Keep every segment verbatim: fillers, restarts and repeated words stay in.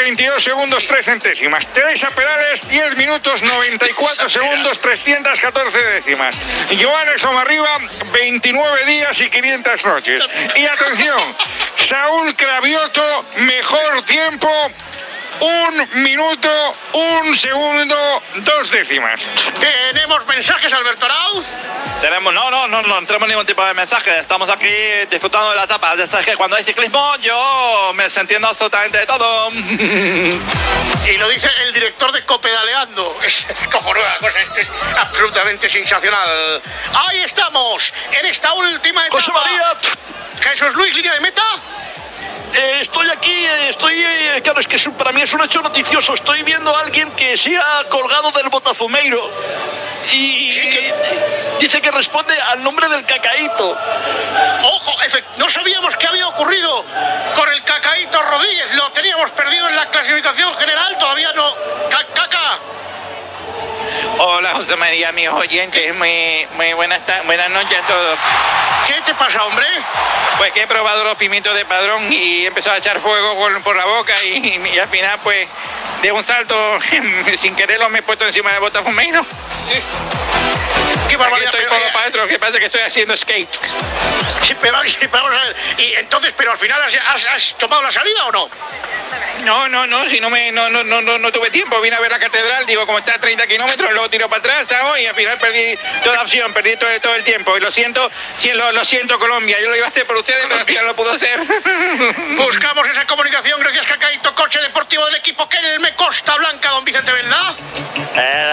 veintidós segundos, tres centésimas. Teresa Perales, diez minutos, noventa y cuatro segundos, trescientas catorce décimas. Joan Somarriba, veintinueve días y quinientas noches. Y atención, Saúl Cravioto, mejor tiempo, un minuto, un segundo, dos décimas. ¿Tenemos mensajes, Alberto Arau? Tenemos, no, no, no, no tenemos ningún tipo de mensaje. Estamos aquí disfrutando de la etapa. Es que cuando hay ciclismo yo me entiendo absolutamente de todo. Y lo dice el director de Copedaleando. Es cojonuda cosa, esto es absolutamente sensacional. Ahí estamos, en esta última etapa. José María. Jesús Luis, línea de meta. Eh, estoy aquí, eh, estoy, eh, claro, es que es, para mí es un hecho noticioso. Estoy viendo a alguien que se ha colgado del Botafumeiro y ¿Sí? ¿Qué? dice que responde al nombre del Cacaíto. Ojo, no sabíamos qué había ocurrido con el Cacaíto Rodríguez. Lo teníamos perdido en la clasificación general, todavía no. Ca- Caca. Hola José María, mis oyentes, muy, muy buenas, buenas noches a todos. ¿Qué te pasa, hombre? Pues que he probado los pimientos de Padrón y he empezado a echar fuego por, por la boca y, y al final pues de un salto sin quererlo me he puesto encima del Botafumeiro. Qué barbaridad. Aquí estoy pero, por para adentro, que pasa que estoy haciendo skate. Sí, pero, sí, pero vamos a ver. Y entonces, pero al final has, has, has tomado la salida o no? No, no, no, si no me no, no, no, no, no tuve tiempo, vine a ver la catedral, digo, como está a treinta kilómetros, luego tiro para atrás, ¿sabes? Y al final perdí toda opción, perdí todo, todo el tiempo. Y lo siento, sí, lo, lo siento, Colombia, yo lo iba a hacer por ustedes, pero al final no lo pudo hacer. Buscamos esa comunicación, gracias Cacaíto, coche deportivo del equipo Kelme Costa Blanca, don Vicente Belda. El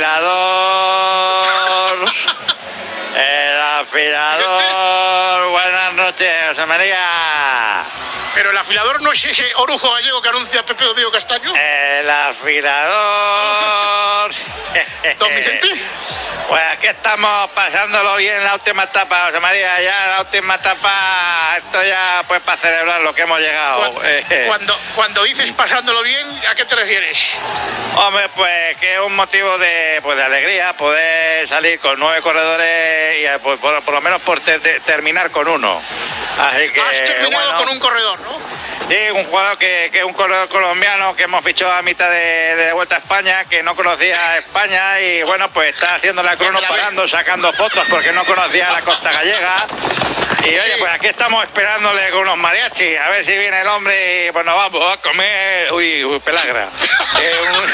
afilador. El afilador. Buenas noches, José María. Pero el afilador no es ese orujo gallego que anuncia Pepe Domingo Castaño. El afilador. Don Vicente. Pues aquí estamos pasándolo bien en la última etapa, José María. Ya la última etapa, esto ya pues para celebrar lo que hemos llegado. Cuando, cuando, cuando dices pasándolo bien, ¿a qué te refieres? Hombre, pues que es un motivo de, pues, de alegría poder salir con nueve corredores y pues, por, por lo menos por te, te, terminar con uno. Así que, has terminado bueno, con un corredor, ¿no? Sí, un jugador que, que es un corredor colombiano que hemos fichado a mitad de, de Vuelta a España, que no conocía a España y bueno, pues está haciendo la crono parando, sacando fotos porque no conocía la costa gallega. Y oye, pues aquí estamos esperándole con unos mariachis, a ver si viene el hombre y pues nos vamos a comer. Uy, uy pelagra. eh, un...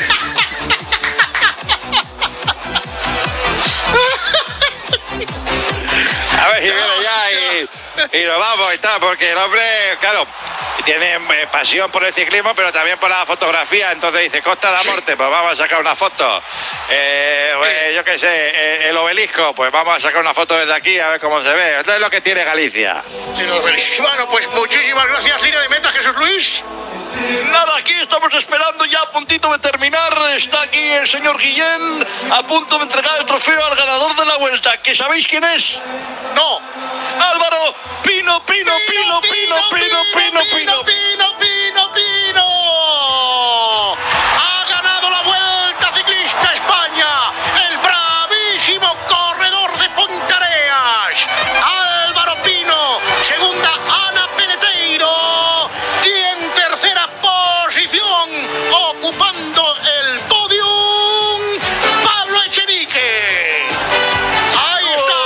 A ver si viene ya y, y nos vamos y tal, porque el hombre, claro, tiene eh, pasión por el ciclismo, pero también por la fotografía. Entonces dice, Costa de la Morte, pues vamos a sacar una foto. Eh, pues, yo qué sé, eh, el obelisco, pues vamos a sacar una foto desde aquí a ver cómo se ve. Esto es lo que tiene Galicia. Bueno, pues muchísimas gracias, línea de meta, Jesús Luis. Nada, aquí estamos esperando ya a puntito de terminar. Está aquí el señor Guillén a punto de entregar el trofeo al ganador de la Vuelta. ¿Que sabéis quién es? No. Álvaro Pino, Pino, Pino, Pino, Pino, Pino, Pino, Pino, Pino, Pino. Ha ganado la Vuelta Ciclista España, el bravísimo corredor de Pontareas, Álvaro Pino. Segunda, Ana Peleteiro. Y en tercera posición, ocupando el podium, Pablo Echenique. Ahí está.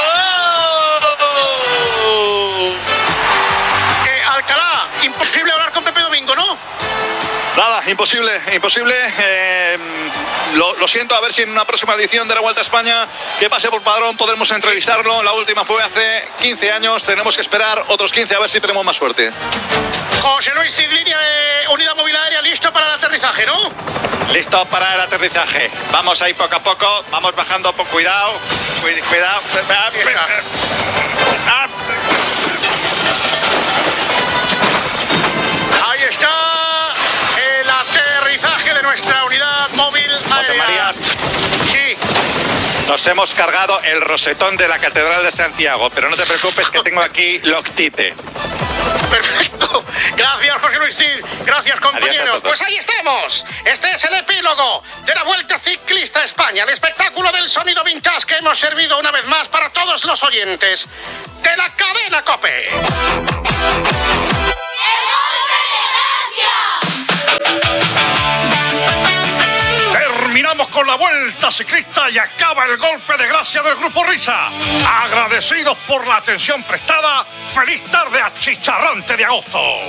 Eh, Alcalá, imposible hablar con Pepe Domingo, ¿no? Nada, imposible, imposible. Eh, lo, lo siento, a ver si en una próxima edición de la Vuelta a España que pase por Padrón podremos entrevistarlo. La última fue hace quince años, tenemos que esperar otros quince a ver si tenemos más suerte. José Luis, línea de unidad móvil aérea, listo para el aterrizaje, ¿no? Listo para el aterrizaje. Vamos ahí poco a poco, vamos bajando, por cuidado. Cuidado. Venga. Ah. Ahí está el aterrizaje de nuestra unidad móvil aérea. José María. Sí. Nos hemos cargado el rosetón de la Catedral de Santiago, pero no te preocupes que tengo aquí Loctite. Perfecto. Gracias, José Luis Cid. Gracias, compañeros. Pues ahí estamos. Este es el epílogo de la Vuelta Ciclista España, el espectáculo del sonido vintage que hemos servido una vez más para todos los oyentes de la cadena COPE. ¡El golpe de Francia! Seguimos con la Vuelta Ciclista y acaba el golpe de gracia del Grupo Risa. Agradecidos por la atención prestada. Feliz tarde achicharrante de agosto.